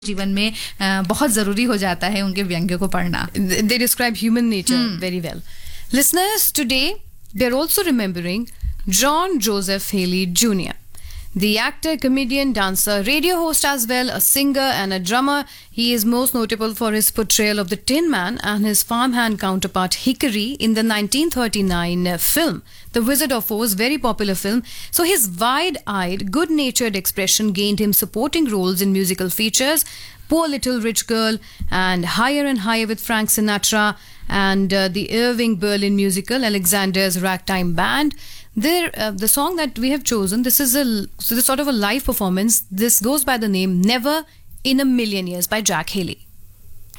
जीवन में बहुत ज़रूरी हो जाता है उनके व्यंग्य को पढ़ना. They describe human nature very well. Listeners, today they're also remembering John Joseph Haley Jr., the actor, comedian, dancer, radio host as well, a singer and a drummer. He is most notable for his portrayal of the Tin Man and his farmhand counterpart Hickory in the 1939 film The Wizard of Oz, very popular film. So his wide-eyed, good-natured expression gained him supporting roles in musical features Poor Little Rich Girl and Higher with Frank Sinatra, and the Irving Berlin musical Alexander's Ragtime Band. The song that we have chosen, this is sort of a live performance. This goes by the name Never in a Million Years by Jack Haley.